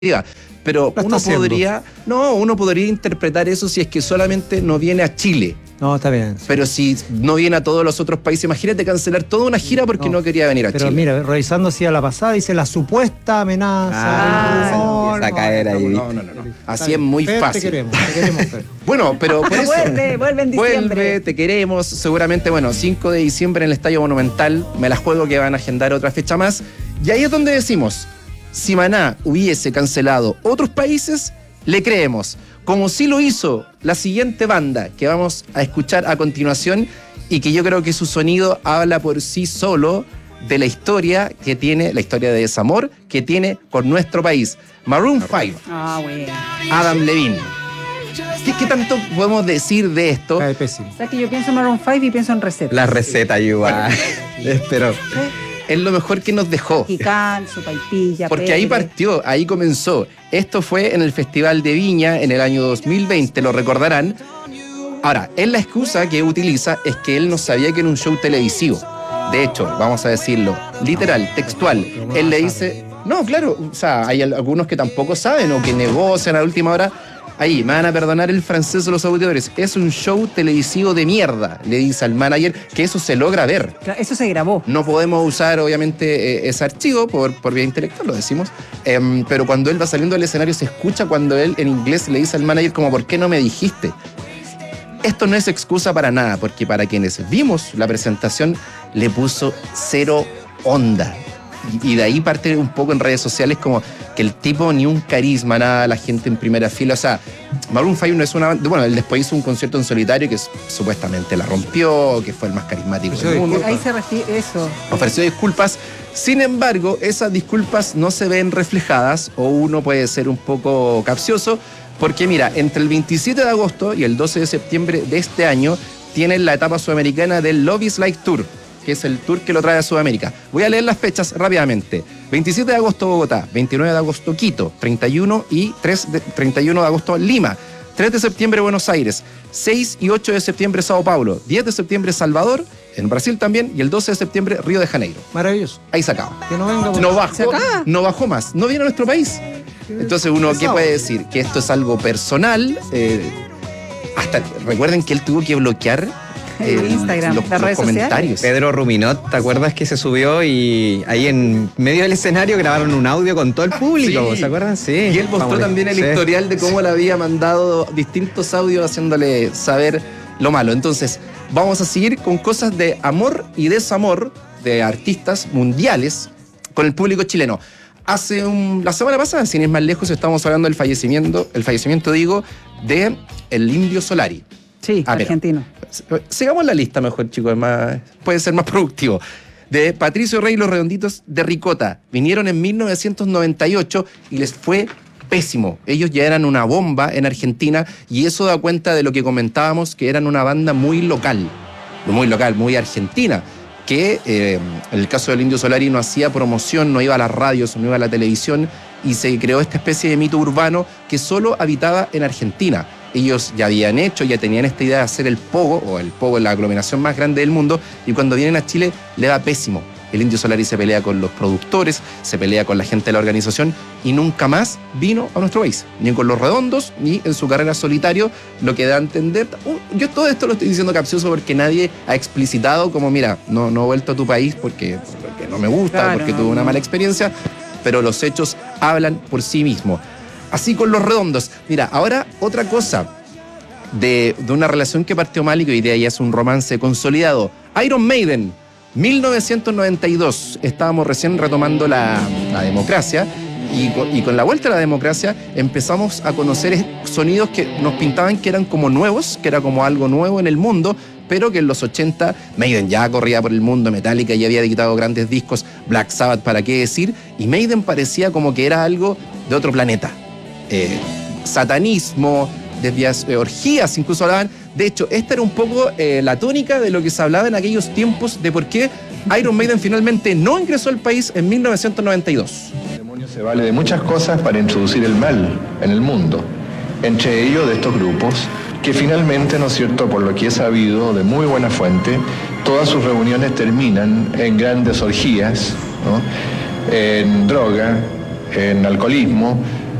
Pero uno podría interpretar eso si es que solamente no viene a Chile. No, está bien. Sí. Pero si no viene a todos los otros países, imagínate cancelar toda una gira porque no quería venir a Chile. Pero mira, revisando así a la pasada, dice la supuesta amenaza. Empieza a caer ahí. No. Así es muy fácil. Te queremos, Fer. Bueno, pero por eso. Vuelve en diciembre. Vuelve, te queremos. Seguramente, 5 de diciembre en el Estadio Monumental. Me la juego que van a agendar otra fecha más. Y ahí es donde decimos, si Maná hubiese cancelado otros países, le creemos. Como sí lo hizo la siguiente banda que vamos a escuchar a continuación y que yo creo que su sonido habla por sí solo de la historia que tiene, la historia de desamor que tiene con nuestro país. Maroon 5. Bueno. Adam Levine. ¿Qué tanto podemos decir de esto? Cae pésimo. O sea, que yo pienso en Maroon 5 y pienso en recetas. La receta, igual. Pero Es lo mejor que nos dejó. Mexicano, sopaipilla, Porque ahí partió, ahí comenzó. Esto fue en el Festival de Viña en el año 2020, lo recordarán. Ahora, él la excusa que utiliza es que él no sabía que era un show televisivo. De hecho, vamos a decirlo, literal, textual. Él le dice, no, claro, o sea, hay algunos que tampoco saben o que negocian a la última hora. Ahí, me van a perdonar el francés de los auditores. Es un show televisivo de mierda, le dice al manager, que eso se logra ver. Eso se grabó. No podemos usar, obviamente, ese archivo por vía intelectual, lo decimos. Pero cuando él va saliendo del escenario, se escucha cuando él en inglés le dice al manager como, ¿por qué no me dijiste? Esto no es excusa para nada, porque para quienes vimos la presentación, le puso cero onda. Y de ahí parte un poco en redes sociales como que el tipo ni un carisma, nada, la gente en primera fila. O sea, Maroon 5 no es una banda. Bueno, él después hizo un concierto en solitario que supuestamente la rompió, que fue el más carismático del mundo. Ahí se refiere eso. Ofreció disculpas. Sin embargo, esas disculpas no se ven reflejadas, o uno puede ser un poco capcioso, porque mira, entre el 27 de agosto y el 12 de septiembre de este año tienen la etapa sudamericana del Love is Like Tour, que es el tour que lo trae a Sudamérica. Voy a leer las fechas rápidamente. 27 de agosto Bogotá, 29 de agosto Quito, 31 de agosto Lima, 3 de septiembre Buenos Aires, 6 y 8 de septiembre Sao Paulo, 10 de septiembre Salvador, en Brasil también, y el 12 de septiembre Río de Janeiro. Maravilloso. Ahí se acaba. Que no venga. No bajó más, no viene a nuestro país. Entonces uno, ¿qué puede decir? Que esto es algo personal. Hasta recuerden que él tuvo que bloquear Instagram, los las redes comentarios. Pedro Ruminot, ¿te acuerdas que se subió y ahí en medio del escenario grabaron un audio con todo el público? Sí. ¿Se acuerdan? Sí. Y él mostró también el historial de cómo le había mandado distintos audios haciéndole saber lo malo. Entonces, vamos a seguir con cosas de amor y desamor de artistas mundiales con el público chileno. La semana pasada, sin ir más lejos, estábamos hablando del fallecimiento de el Indio Solari. Sí, argentino. Sigamos la lista mejor, chicos, puede ser más productivo. De Patricio Rey y los Redonditos de Ricota. Vinieron en 1998 y les fue pésimo. Ellos ya eran una bomba en Argentina y eso da cuenta de lo que comentábamos, que eran una banda muy local, muy argentina, que en el caso del Indio Solari no hacía promoción, no iba a las radios, no iba a la televisión y se creó esta especie de mito urbano que solo habitaba en Argentina. Ellos ya tenían esta idea de hacer el pogo es la aglomeración más grande del mundo, y cuando vienen a Chile le va pésimo. El Indio Solari se pelea con los productores, se pelea con la gente de la organización y nunca más vino a nuestro país, ni con Los Redondos, ni en su carrera solitario, lo que da a entender. Yo todo esto lo estoy diciendo capcioso porque nadie ha explicitado como, mira, no he vuelto a tu país porque no me gusta, claro, porque tuve una mala experiencia, pero los hechos hablan por sí mismos. Así con Los Redondos. Mira, ahora otra cosa de una relación que partió mal y que hoy día ya es un romance consolidado. Iron Maiden, 1992. Estábamos recién retomando la democracia y con la vuelta a la democracia empezamos a conocer sonidos que nos pintaban que eran como nuevos, que era como algo nuevo en el mundo, pero que en los 80 Maiden ya corría por el mundo, Metallica ya había editado grandes discos, Black Sabbath, ¿para qué decir? Y Maiden parecía como que era algo de otro planeta. Satanismo, orgías incluso hablaban. De hecho, esta era un poco la tónica de lo que se hablaba en aquellos tiempos de por qué Iron Maiden finalmente no ingresó al país en 1992. El demonio se vale de muchas cosas para introducir el mal en el mundo, entre ellos de estos grupos, que finalmente, ¿no es cierto?, por lo que he sabido de muy buena fuente, todas sus reuniones terminan en grandes orgías, ¿no?, en droga, en alcoholismo,